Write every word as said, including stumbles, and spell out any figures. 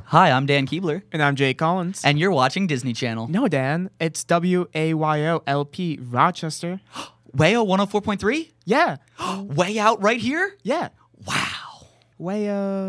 Hi, I'm Dan Keebler, And I'm Jay Collins. and you're watching Disney Channel. no, Dan, it's W A Y O L P Rochester. Wayo one oh four point three? Yeah, Way out right here? yeah. Wow. Way, uh...